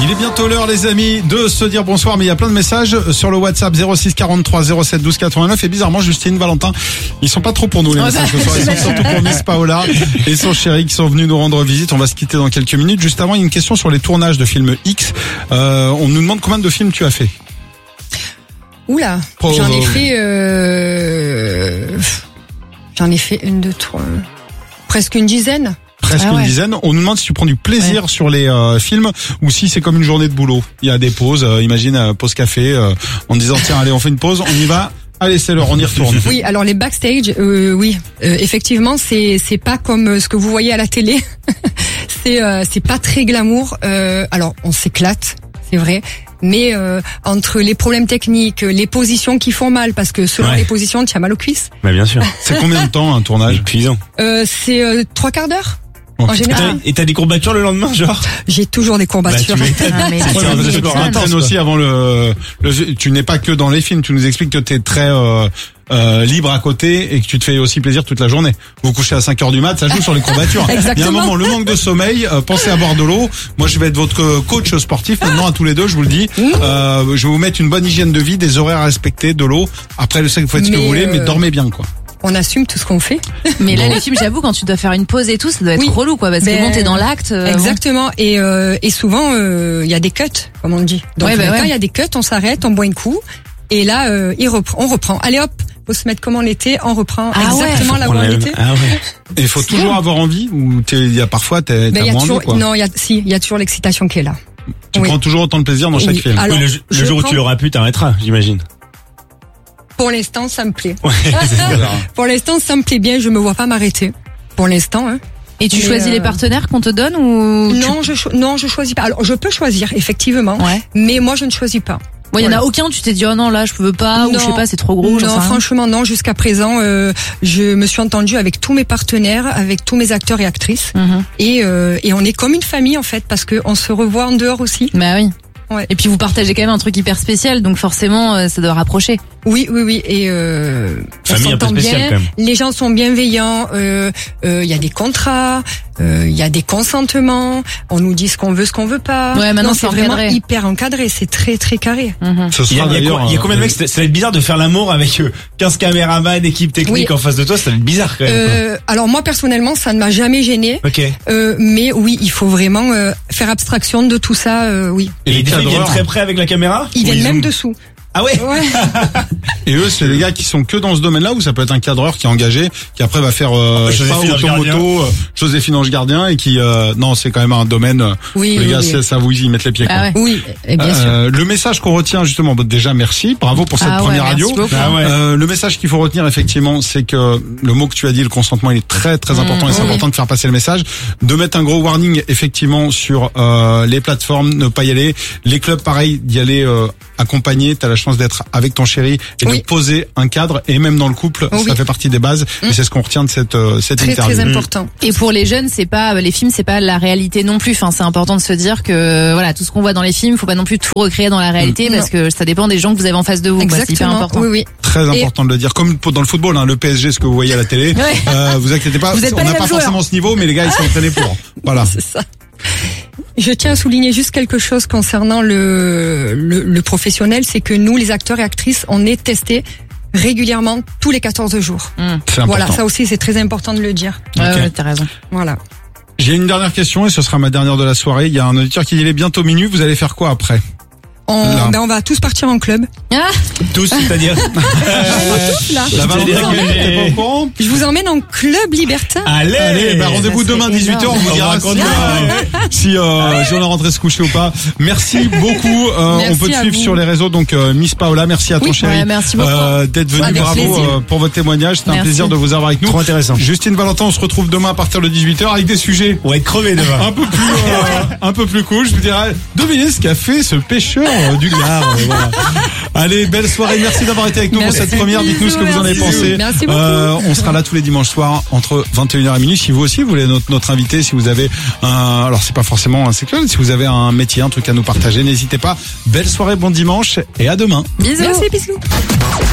Il est bientôt l'heure, les amis, de se dire bonsoir, mais il y a plein de messages sur le WhatsApp 06 43 07 12 89 et bizarrement Justine, Valentin, ils sont pas trop pour nous les messages ce soir, ils sont surtout pour Miss Paola et son chéri qui sont venus nous rendre visite. On va se quitter dans quelques minutes. Juste avant, il y a une question sur les tournages de films X. On nous demande combien de films tu as fait. Oula, j'en ai fait une, deux, trois, presque une dizaine. Presque une dizaine. On nous demande si tu prends du plaisir sur les films ou si c'est comme une journée de boulot. Il y a des pauses, imagine pause café, en disant tiens allez on fait une pause, on y va. Allez, c'est l'heure, on y retourne. Oui, alors les backstage, oui, effectivement, c'est pas comme ce que vous voyez à la télé. c'est pas très glamour. Alors, on s'éclate, c'est vrai, mais entre les problèmes techniques, les positions qui font mal, parce que selon les positions, tu as mal aux cuisses. Bah bien sûr. C'est combien de temps un tournage? Épuisant. C'est 3/4 d'heure. En général. Et t'as des courbatures le lendemain, genre? J'ai toujours des courbatures. Un train aussi avant tu n'es pas que dans les films, tu nous expliques que t'es très libre à côté et que tu te fais aussi plaisir toute la journée. Vous couchez à 5h du mat, ça joue sur les courbatures. Il y a un moment, le manque de sommeil, pensez à boire de l'eau. Moi, je vais être votre coach sportif maintenant à tous les deux, je vous le dis. Je vais vous mettre une bonne hygiène de vie, des horaires à respecter, de l'eau. Après, je sais que vous faites ce que vous voulez, mais dormez bien, quoi. On assume tout ce qu'on fait. Mais là, les films, j'avoue, quand tu dois faire une pause et tout, ça doit être relou, quoi, parce que bon, t'es dans l'acte. Exactement. Bon. Et souvent, il y a des cuts, comme on dit. Donc, quand il y a des cuts, on s'arrête, on boit une coup. Et là, on reprend. Allez hop, faut se mettre comme on était, on reprend exactement là où on était. Et il faut toujours avoir envie, ou il y a parfois, t'as moins envie, quoi. Non, il y a toujours l'excitation qui est là. Tu prends toujours autant de plaisir dans chaque film. Alors, le jour où tu l'auras pu, t'arrêteras, j'imagine. Pour l'instant, ça me plaît. Pour l'instant, ça me plaît bien. Je me vois pas m'arrêter. Pour l'instant. Hein. Et tu choisis les partenaires qu'on te donne ou non, je choisis pas. Alors, je peux choisir effectivement, mais moi, je ne choisis pas. Bon, il y en a aucun. Tu t'es dit oh non là, je peux pas, ou je sais pas, c'est trop gros. Non, franchement, non. Jusqu'à présent, je me suis entendue avec tous mes partenaires, avec tous mes acteurs et actrices, et on est comme une famille en fait, parce que on se revoit en dehors aussi. Bah oui. Ouais. Et puis vous partagez quand même un truc hyper spécial, donc forcément ça doit rapprocher. Oui. Et on s'entend bien. Les gens sont bienveillants. Il y a des contrats, il y a des consentements. On nous dit ce qu'on veut pas. Ouais, maintenant c'est vraiment hyper encadré. C'est très très carré. Il y a combien de mecs? Ça va être bizarre de faire l'amour avec 15 caméramans, équipe technique en face de toi. Ça va être bizarre quand même. Alors moi personnellement, ça ne m'a jamais gêné. Mais oui, il faut vraiment faire abstraction de tout ça. Oui. Et ils viennent très près avec la caméra? Ils viennent même dessous. Ah ouais. Et eux, c'est les gars qui sont que dans ce domaine-là, ou ça peut être un cadreur qui est engagé, qui après va faire Joséphine Ange Gardien, et qui non, c'est quand même un domaine. Les gars, ça vous y mettre les pieds. Oui, et bien sûr. Le message qu'on retient justement, déjà merci, bravo pour cette première radio. Le message qu'il faut retenir effectivement, c'est que le mot que tu as dit, le consentement, il est très très important, et c'est important de faire passer le message, de mettre un gros warning effectivement sur les plateformes, ne pas y aller, les clubs pareil, d'y aller accompagné, t'as la chance d'être avec ton chéri et de poser un cadre, et même dans le couple, ça fait partie des bases, et c'est ce qu'on retient de cette interview. Très important. Et pour les jeunes, c'est pas les films, c'est pas la réalité non plus. Enfin, c'est important de se dire que voilà, tout ce qu'on voit dans les films, faut pas non plus tout recréer dans la réalité, parce que ça dépend des gens que vous avez en face de vous. C'est hyper important. Très important de le dire. Comme dans le football, le PSG, ce que vous voyez à la télé, vous inquiétez pas, on n'a pas forcément ce niveau, mais les gars, ils sont entraînés pour. Voilà. C'est ça. Je tiens à souligner juste quelque chose concernant le professionnel, c'est que nous, les acteurs et actrices, on est testés régulièrement tous les 14 jours. Voilà, ça aussi c'est très important de le dire. Ouais, t'as raison. Voilà. J'ai une dernière question et ce sera ma dernière de la soirée. Il y a un auditeur qui dit il est bientôt minuit, vous allez faire quoi après? On va tous partir en club. Tous, c'est-à-dire La Valentin, t'es pas au courant? Je vous emmène en club libertin. Allez, rendez-vous demain 18h, on vous dira si on a rentré se coucher ou pas. Merci beaucoup. On peut te suivre sur les réseaux, donc Miss Paola, merci à ton chéri d'être venu. Bravo pour votre témoignage. C'était un plaisir de vous avoir avec nous. Trop intéressant. Justine, Valentin, on se retrouve demain à partir de 18h avec des sujets. On va être crevés demain. Un peu plus cool. Je vous dirais, devinez ce qu'a fait ce pêcheur du Gard. Voilà. Allez, belle soirée. Merci d'avoir été avec nous pour cette première. Dites-nous ce que vous en avez pensé. Merci beaucoup. On sera là tous les dimanches soirs entre 21h et minuit. Si vous aussi vous voulez notre invité, si vous avez alors c'est pas forcément un sexuel, si vous avez un métier, un truc à nous partager, n'hésitez pas. Belle soirée, bon dimanche et à demain. Bisous. Merci, bisous.